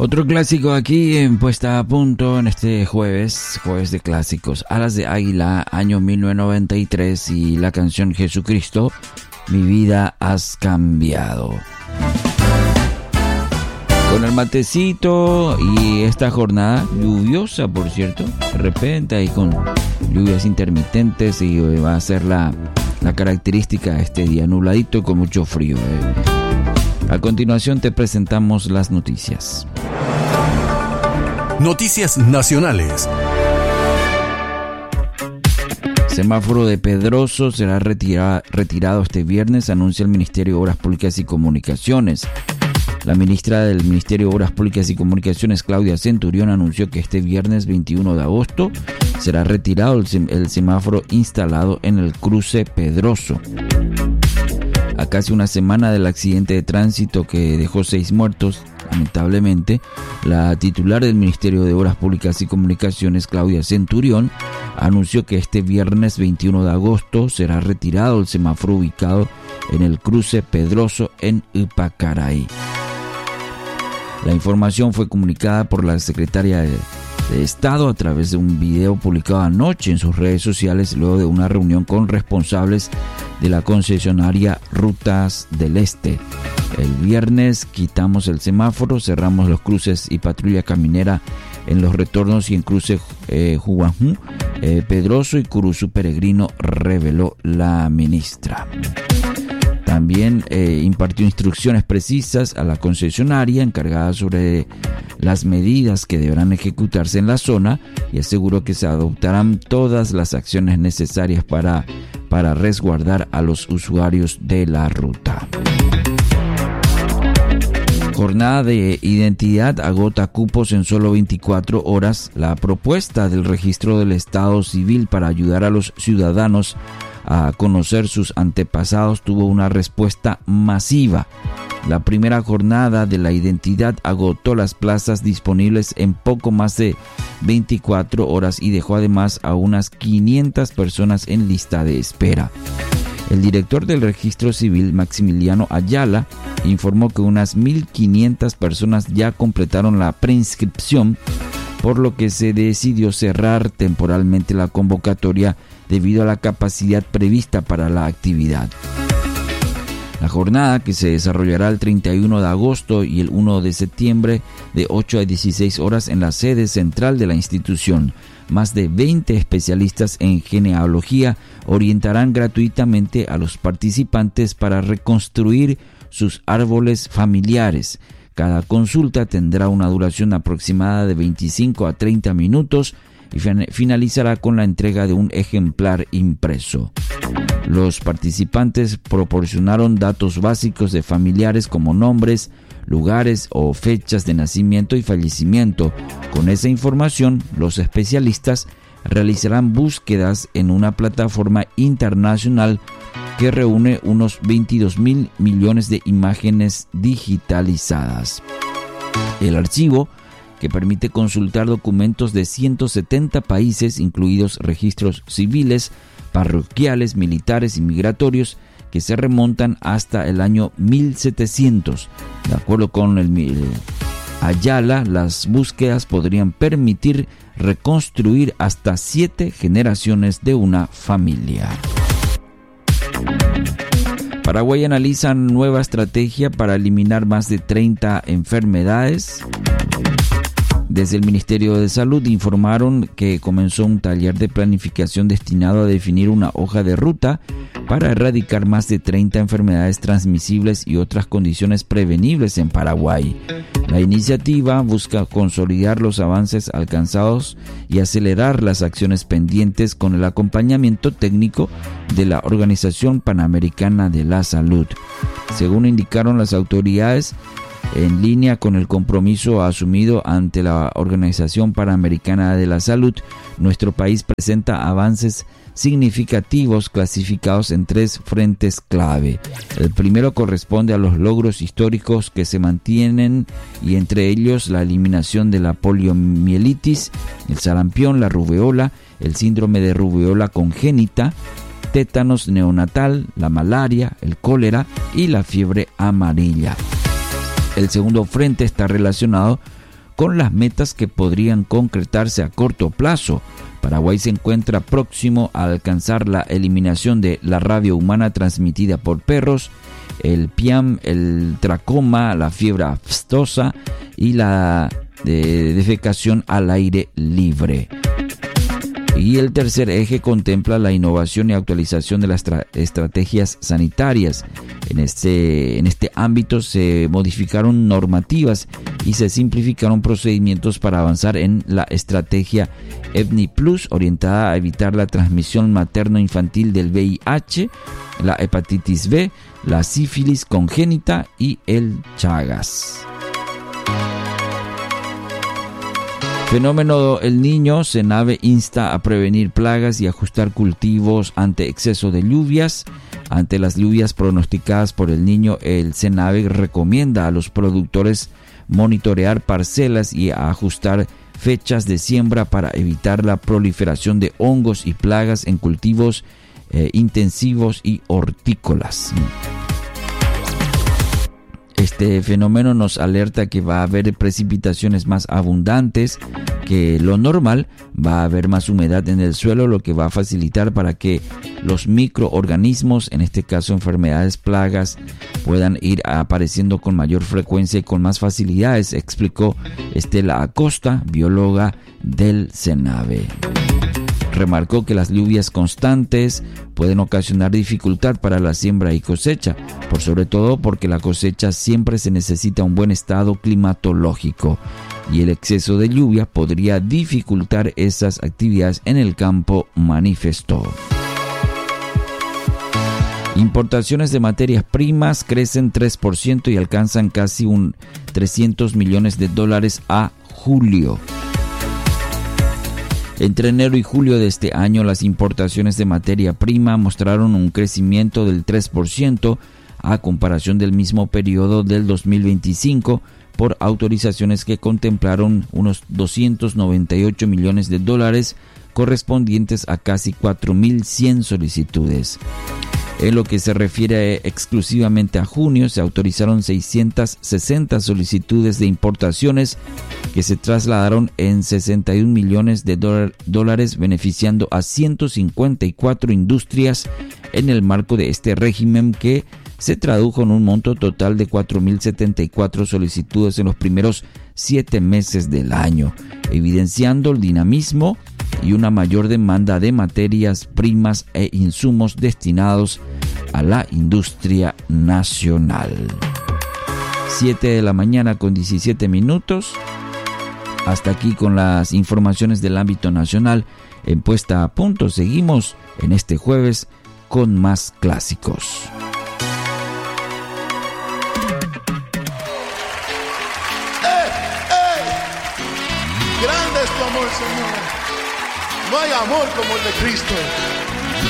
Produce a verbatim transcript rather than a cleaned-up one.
Otro clásico aquí en Puesta a Punto en este jueves, jueves de clásicos. Alas de Águila, año mil novecientos noventa y tres, y la canción Jesucristo, mi vida has cambiado. Con el matecito y esta jornada lluviosa, por cierto, de repente ahí con lluvias intermitentes, y va a ser la, la característica de este día, nubladito con mucho frío. Eh. A continuación te presentamos las noticias. Noticias nacionales. Semáforo de Pedroso será retira, retirado este viernes, anuncia el Ministerio de Obras Públicas y Comunicaciones. La ministra del Ministerio de Obras Públicas y Comunicaciones, Claudia Centurión, anunció que este viernes veintiuno de agosto será retirado el, sem- el semáforo instalado en el cruce Pedroso. A casi una semana del accidente de tránsito que dejó seis muertos, lamentablemente, la titular del Ministerio de Obras Públicas y Comunicaciones, Claudia Centurión, anunció que este viernes veintiuno de agosto será retirado el semáforo ubicado en el cruce Pedroso en Ypacaraí. La información fue comunicada por la secretaria de, de Estado a través de un video publicado anoche en sus redes sociales luego de una reunión con responsables de la concesionaria Rutas del Este. El viernes quitamos el semáforo, cerramos los cruces y patrulla caminera en los retornos y en cruce eh, Juanjú, eh, Pedroso y Curuzú Peregrino, reveló la ministra. También eh, impartió instrucciones precisas a la concesionaria encargada sobre las medidas que deberán ejecutarse en la zona y aseguró que se adoptarán todas las acciones necesarias para, para resguardar a los usuarios de la ruta. Jornada de identidad agota cupos en solo veinticuatro horas. La propuesta del registro del Estado Civil para ayudar a los ciudadanos a conocer sus antepasados tuvo una respuesta masiva. La primera jornada de la identidad agotó las plazas disponibles en poco más de veinticuatro horas y dejó además a unas quinientas personas en lista de espera. El director del Registro Civil, Maximiliano Ayala, informó que unas mil quinientas personas ya completaron la preinscripción, por lo que se decidió cerrar temporalmente la convocatoria debido a la capacidad prevista para la actividad. La jornada, que se desarrollará el treinta y uno de agosto y el uno de septiembre de ocho a dieciséis horas en la sede central de la institución. Más de veinte especialistas en genealogía orientarán gratuitamente a los participantes para reconstruir sus árboles familiares. Cada consulta tendrá una duración aproximada de veinticinco a treinta minutos y finalizará con la entrega de un ejemplar impreso. Los participantes proporcionaron datos básicos de familiares como nombres, lugares o fechas de nacimiento y fallecimiento. Con esa información, los especialistas realizarán búsquedas en una plataforma internacional que reúne unos veintidós mil millones de imágenes digitalizadas. El archivo, que permite consultar documentos de ciento setenta países, incluidos registros civiles, parroquiales, militares y migratorios, que se remontan hasta el año mil setecientos. De acuerdo con el eh, Ayala, las búsquedas podrían permitir reconstruir hasta siete generaciones de una familia. Paraguay analiza nueva estrategia para eliminar más de treinta enfermedades. Desde el Ministerio de Salud informaron que comenzó un taller de planificación destinado a definir una hoja de ruta para erradicar más de treinta enfermedades transmisibles y otras condiciones prevenibles en Paraguay. La iniciativa busca consolidar los avances alcanzados y acelerar las acciones pendientes con el acompañamiento técnico de la Organización Panamericana de la Salud. Según indicaron las autoridades, en línea con el compromiso asumido ante la Organización Panamericana de la Salud, nuestro país presenta avances significativos clasificados en tres frentes clave. El primero corresponde a los logros históricos que se mantienen, y entre ellos la eliminación de la poliomielitis, el sarampión, la rubeola, el síndrome de rubeola congénita, tétanos neonatal, la malaria, el cólera y la fiebre amarilla. El segundo frente está relacionado con las metas que podrían concretarse a corto plazo. Paraguay se encuentra próximo a alcanzar la eliminación de la rabia humana transmitida por perros, el piam, el tracoma, la fiebre aftosa y la de defecación al aire libre. Y el tercer eje contempla la innovación y actualización de las tra- estrategias sanitarias. En este, en este ámbito se modificaron normativas y se simplificaron procedimientos para avanzar en la estrategia EBNI Plus, orientada a evitar la transmisión materno-infantil del V I H, la hepatitis B, la sífilis congénita y el Chagas. Fenómeno El Niño. Senave insta a prevenir plagas y ajustar cultivos ante exceso de lluvias. Ante las lluvias pronosticadas por El Niño, el Senave recomienda a los productores monitorear parcelas y ajustar fechas de siembra para evitar la proliferación de hongos y plagas en cultivos eh, intensivos y hortícolas. Este fenómeno nos alerta que va a haber precipitaciones más abundantes que lo normal, va a haber más humedad en el suelo, lo que va a facilitar para que los microorganismos, en este caso enfermedades, plagas, puedan ir apareciendo con mayor frecuencia y con más facilidades, explicó Estela Acosta, bióloga del Senave. Remarcó que las lluvias constantes pueden ocasionar dificultad para la siembra y cosecha, por sobre todo porque la cosecha siempre se necesita un buen estado climatológico y el exceso de lluvia podría dificultar esas actividades en el campo, manifestó. Importaciones de materias primas crecen tres por ciento y alcanzan casi un trescientos millones de dólares a julio. Entre enero y julio de este año, las importaciones de materia prima mostraron un crecimiento del tres por ciento a comparación del mismo periodo del dos mil veinticinco, por autorizaciones que contemplaron unos doscientos noventa y ocho millones de dólares, correspondientes a casi cuatro mil cien solicitudes. En lo que se refiere exclusivamente a junio, se autorizaron seiscientas sesenta solicitudes de importaciones que se trasladaron en sesenta y un millones de dólares, beneficiando a ciento cincuenta y cuatro industrias en el marco de este régimen, que se tradujo en un monto total de cuatro mil setenta y cuatro solicitudes en los primeros siete meses del año, evidenciando el dinamismo y una mayor demanda de materias primas e insumos destinados a la industria nacional. siete de la mañana con diecisiete minutos. Hasta aquí con las informaciones del ámbito nacional en Puesta a Punto. Seguimos en este jueves con más clásicos. Grande es tu amor, Señor. No hay amor como el de Cristo.